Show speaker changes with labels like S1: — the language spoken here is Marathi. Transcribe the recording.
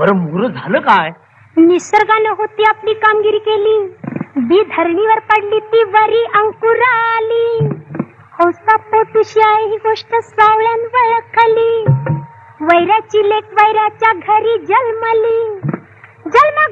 S1: बरं मोर झालं काय?
S2: निसर्गानं होती आपली कामगिरी केली, बी धरणीवर पडली ती वरी अंकुराली. हौसा पोटुशी आहे ही गोष्ट सावळ्यान वळखली, वैराची लेक वैराच्या घरी जन्मली. जन्म